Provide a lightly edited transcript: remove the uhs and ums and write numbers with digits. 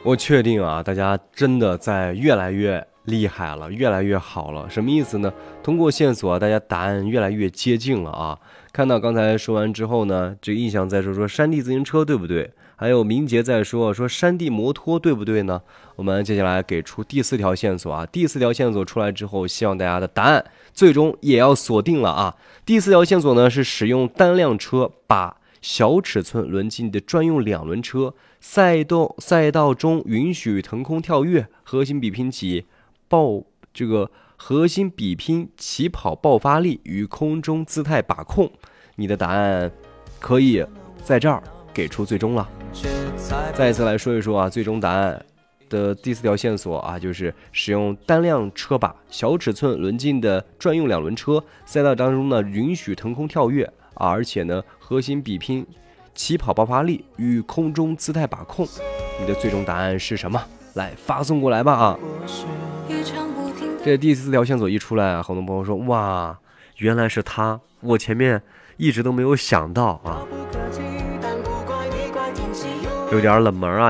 我确定啊，大家真的在越来越厉害了，越来越好了。什么意思呢？通过线索啊，大家答案越来越接近了啊。看到刚才说完之后呢，这个印象在说山地自行车对不对？还有明杰在说山地摩托对不对呢？我们接下来给出第4条线索啊。第4条线索出来之后，希望大家的答案最终也要锁定了啊。第4条线索呢是使用单辆车把小尺寸轮径的专用2轮车。赛道中允许腾空跳跃，核心比拼起跑爆发力与空中姿态把控。你的答案可以在这儿给出最终了。再一次来说一说啊，最终答案的第4条线索啊，就是使用单辆车把小尺寸轮径的专用2轮车，赛道当中呢允许腾空跳跃啊，而且呢核心比拼起跑爆发力与空中姿态把控。你的最终答案是什么？来发送过来吧啊！这第4条线索一出来啊，很多朋友说哇，原来是他，我前面一直都没有想到啊，有点冷门啊。